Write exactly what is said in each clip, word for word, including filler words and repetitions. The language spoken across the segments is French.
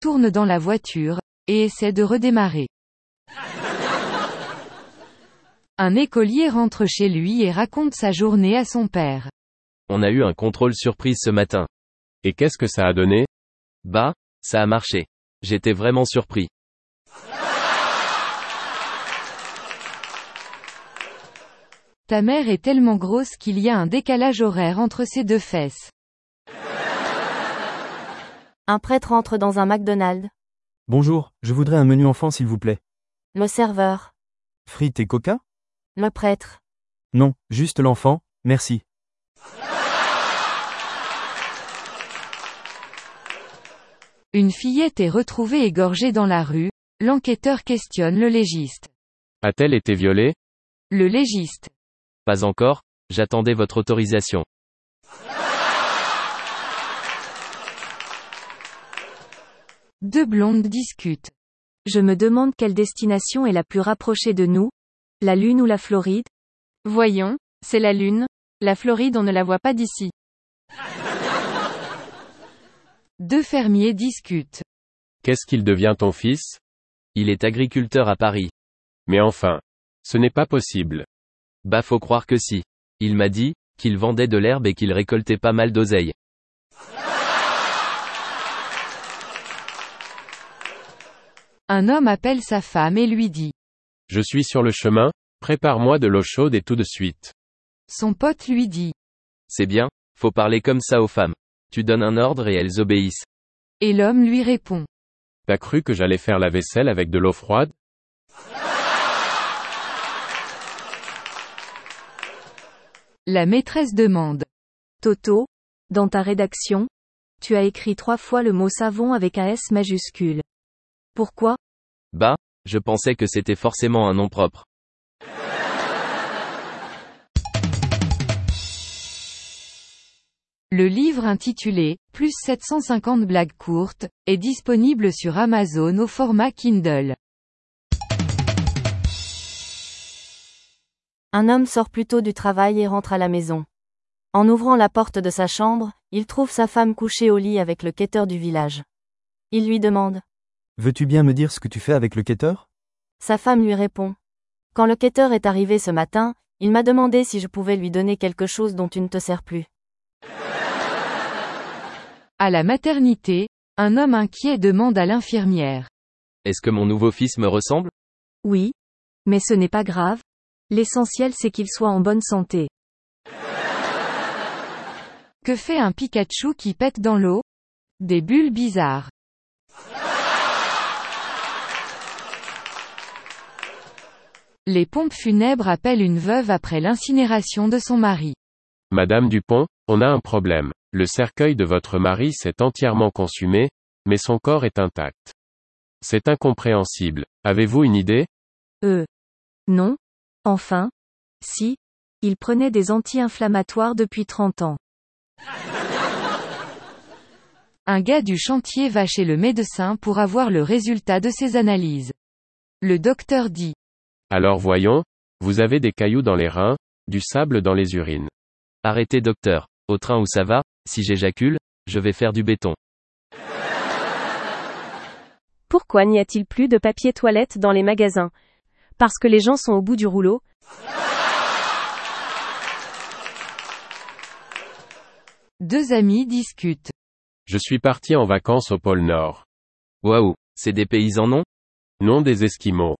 tourne dans la voiture, et essaie de redémarrer. Un écolier rentre chez lui et raconte sa journée à son père. On a eu un contrôle surprise ce matin. Et qu'est-ce que ça a donné? Bah, ça a marché. J'étais vraiment surpris. Ta mère est tellement grosse qu'il y a un décalage horaire entre ses deux fesses. Un prêtre entre dans un McDonald's. Bonjour, je voudrais un menu enfant s'il vous plaît. Le serveur. Frites et coca? Le prêtre. Non, juste l'enfant, merci. Une fillette est retrouvée égorgée dans la rue, l'enquêteur questionne le légiste. A-t-elle été violée? Le légiste. Pas encore, j'attendais votre autorisation. Deux blondes discutent. Je me demande quelle destination est la plus rapprochée de nous, la Lune ou la Floride? Voyons, c'est la Lune. La Floride on ne la voit pas d'ici. Deux fermiers discutent. Qu'est-ce qu'il devient ton fils? Il est agriculteur à Paris. Mais enfin. Ce n'est pas possible. Bah faut croire que si. Il m'a dit, qu'il vendait de l'herbe et qu'il récoltait pas mal d'oseille. Un homme appelle sa femme et lui dit. Je suis sur le chemin, prépare-moi de l'eau chaude et tout de suite. Son pote lui dit. C'est bien, faut parler comme ça aux femmes. Tu donnes un ordre et elles obéissent. Et l'homme lui répond. T'as cru que j'allais faire la vaisselle avec de l'eau froide? La maîtresse demande. Toto, dans ta rédaction, tu as écrit trois fois le mot savon avec un S majuscule. Pourquoi? Bah, je pensais que c'était forcément un nom propre. Le livre intitulé « Plus sept cent cinquante blagues courtes » est disponible sur Amazon au format Kindle. Un homme sort plus tôt du travail et rentre à la maison. En ouvrant la porte de sa chambre, il trouve sa femme couchée au lit avec le quêteur du village. Il lui demande. Veux-tu bien me dire ce que tu fais avec le quêteur? Sa femme lui répond. Quand le quêteur est arrivé ce matin, il m'a demandé si je pouvais lui donner quelque chose dont tu ne te sers plus. À la maternité, un homme inquiet demande à l'infirmière. Est-ce que mon nouveau fils me ressemble? Oui. Mais ce n'est pas grave. L'essentiel c'est qu'il soit en bonne santé. Que fait un Pikachu qui pète dans l'eau? Des bulles bizarres. Les pompes funèbres appellent une veuve après l'incinération de son mari. Madame Dupont, on a un problème. Le cercueil de votre mari s'est entièrement consumé, mais son corps est intact. C'est incompréhensible. Avez-vous une idée? Euh. Non. Enfin. Si. Il prenait des anti-inflammatoires depuis trente ans. Un gars du chantier va chez le médecin pour avoir le résultat de ses analyses. Le docteur dit. Alors voyons, vous avez des cailloux dans les reins, du sable dans les urines. Arrêtez docteur. Au train où ça va, si j'éjacule, je vais faire du béton. Pourquoi n'y a-t-il plus de papier toilette dans les magasins? Parce que les gens sont au bout du rouleau. Deux amis discutent. Je suis parti en vacances au pôle Nord. Waouh, c'est des paysans non? Non, des Esquimaux.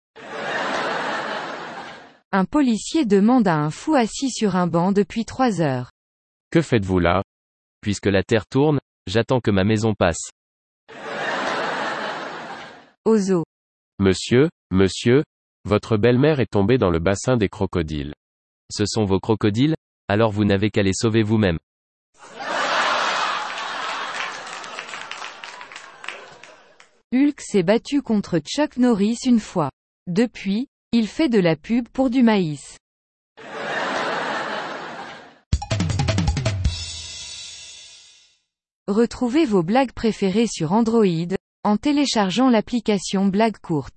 Un policier demande à un fou assis sur un banc depuis trois heures. Que faites-vous là? Puisque la terre tourne, j'attends que ma maison passe. Au zoo. Monsieur, monsieur, votre belle-mère est tombée dans le bassin des crocodiles. Ce sont vos crocodiles? Alors vous n'avez qu'à les sauver vous-même. Hulk s'est battu contre Chuck Norris une fois. Depuis, il fait de la pub pour du maïs. Retrouvez vos blagues préférées sur Android, en téléchargeant l'application Blagues courtes.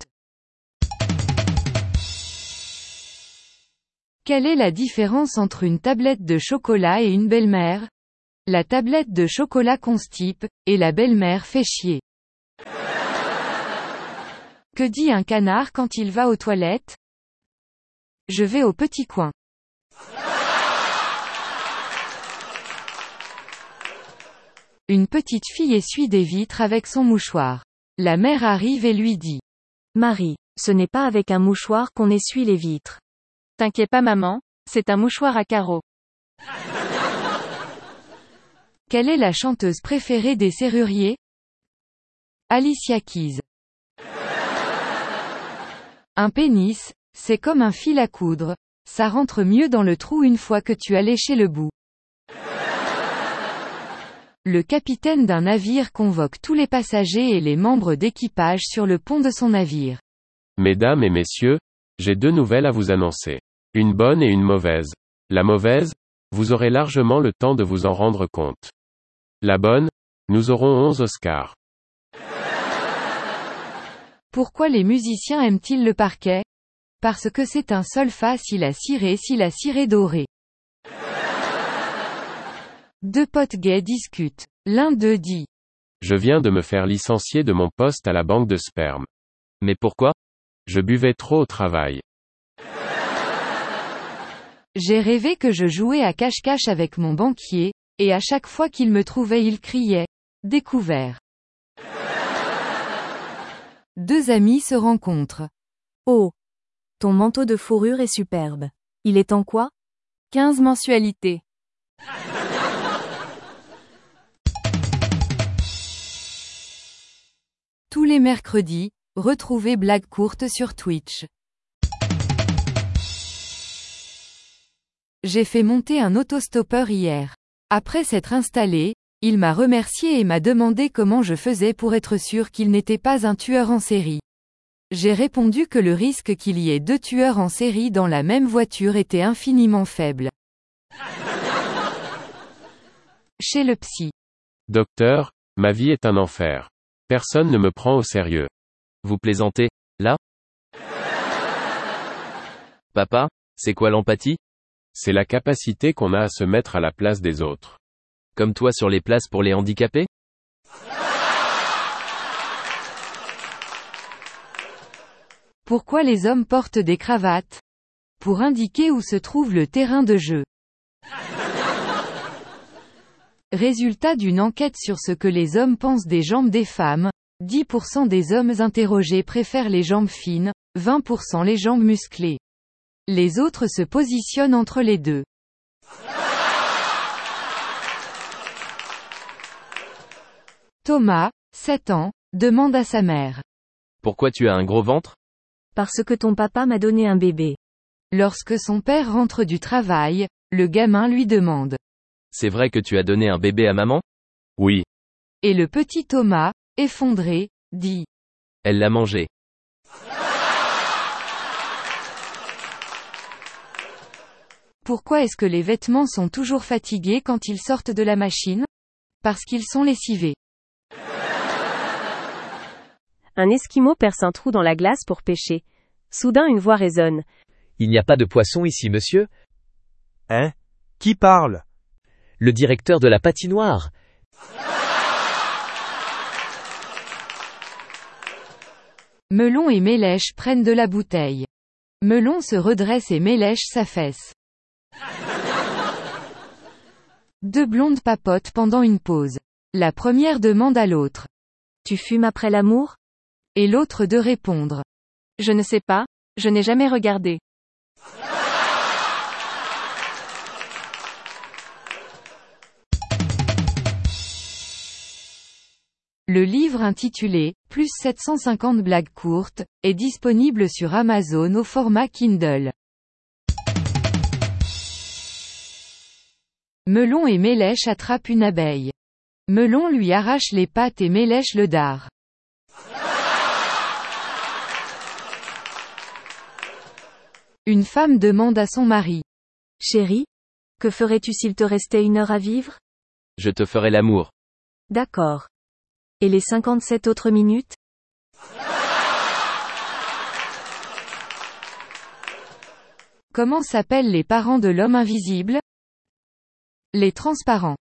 Quelle est la différence entre une tablette de chocolat et une belle-mère? La tablette de chocolat constipe, et la belle-mère fait chier. Que dit un canard quand il va aux toilettes? Je vais au petit coin. Une petite fille essuie des vitres avec son mouchoir. La mère arrive et lui dit: Marie, ce n'est pas avec un mouchoir qu'on essuie les vitres. T'inquiète pas maman, c'est un mouchoir à carreaux. Quelle est la chanteuse préférée des serruriers? Alicia Keys. Un pénis, c'est comme un fil à coudre, ça rentre mieux dans le trou une fois que tu as léché le bout. Le capitaine d'un navire convoque tous les passagers et les membres d'équipage sur le pont de son navire. Mesdames et messieurs, j'ai deux nouvelles à vous annoncer. Une bonne et une mauvaise. La mauvaise, vous aurez largement le temps de vous en rendre compte. La bonne, nous aurons onze Oscars. Pourquoi les musiciens aiment-ils le parquet? Parce que c'est un sol fa si la ciré si la ciré dorée. Deux potes gays discutent. L'un d'eux dit: Je viens de me faire licencier de mon poste à la banque de sperme. Mais pourquoi? Je buvais trop au travail. J'ai rêvé que je jouais à cache-cache avec mon banquier, et à chaque fois qu'il me trouvait il criait: découvert. Deux amis se rencontrent. Oh! Ton manteau de fourrure est superbe. Il est en quoi? quinze mensualités. Tous les mercredis, retrouvez Blague courte sur Twitch. J'ai fait monter un autostoppeur hier. Après s'être installé, il m'a remercié et m'a demandé comment je faisais pour être sûr qu'il n'était pas un tueur en série. J'ai répondu que le risque qu'il y ait deux tueurs en série dans la même voiture était infiniment faible. Chez le psy. Docteur, ma vie est un enfer. Personne ne me prend au sérieux. Vous plaisantez, là? Papa, c'est quoi l'empathie? C'est la capacité qu'on a à se mettre à la place des autres. Comme toi sur les places pour les handicapés? Pourquoi les hommes portent des cravates? Pour indiquer où se trouve le terrain de jeu. Résultat d'une enquête sur ce que les hommes pensent des jambes des femmes, dix pour cent des hommes interrogés préfèrent les jambes fines, vingt pour cent les jambes musclées. Les autres se positionnent entre les deux. Thomas, sept ans, demande à sa mère: Pourquoi tu as un gros ventre? Parce que ton papa m'a donné un bébé. Lorsque son père rentre du travail, le gamin lui demande: C'est vrai que tu as donné un bébé à maman? Oui. Et le petit Thomas, effondré, dit: Elle l'a mangé. Pourquoi est-ce que les vêtements sont toujours fatigués quand ils sortent de la machine? Parce qu'ils sont lessivés. Un Esquimau perce un trou dans la glace pour pêcher. Soudain une voix résonne. Il n'y a pas de poisson ici, monsieur? Hein? Qui parle? Le directeur de la patinoire. Melon et Mélèche prennent de la bouteille. Melon se redresse et Mélèche s'affaisse. Deux blondes papotent pendant une pause. La première demande à l'autre: Tu fumes après l'amour? Et l'autre de répondre: Je ne sais pas, je n'ai jamais regardé. Le livre intitulé « Plus sept cent cinquante blagues courtes » est disponible sur Amazon au format Kindle. Melon et Mélèche attrapent une abeille. Melon lui arrache les pattes et Mélèche le dard. Une femme demande à son mari: Chérie, que ferais-tu s'il te restait une heure à vivre? Je te ferai l'amour. D'accord. Et les cinquante-sept autres minutes? Comment s'appellent les parents de l'homme invisible? Les transparents.